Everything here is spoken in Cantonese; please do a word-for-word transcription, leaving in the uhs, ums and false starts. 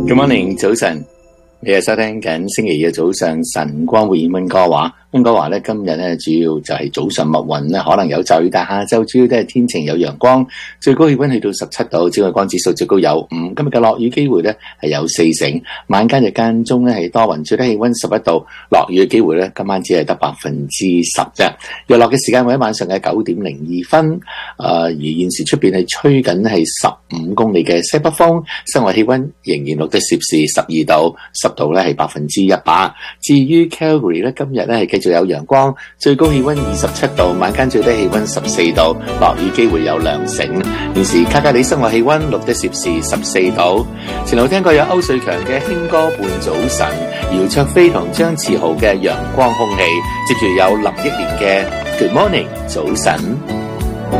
Good morning，早晨，你係收聽緊星期二嘅早上晨光會演溫哥華。溫哥華咧今日咧主要就係早上密雲咧，可能有驟雨，但下晝主要都係天晴有陽光，最高氣溫去到十七度，紫外光指數最高有五。今日嘅落雨機會咧係有四成，晚間就間中咧係多雲，最低氣溫十一度，落雨嘅機會咧今晚只係得百分之十啫。日落嘅時間會喺晚上嘅九點零二分，誒、呃、而現時出邊係吹緊係十五公里嘅西北風，室外氣溫仍然錄得攝氏十二度，濕度咧係百分之一百。至於 Calgary 咧，今日咧係繼續有陽光，最高氣溫二十七度，晚間最低氣溫十四度，落雨機會有兩成。現時卡加里室外氣溫錄得攝氏十四度。前度聽過有歐瑞強嘅輕歌伴早晨，姚焯菲同張志豪嘅陽光空氣，接住有林憶蓮嘅 Good Morning 早晨。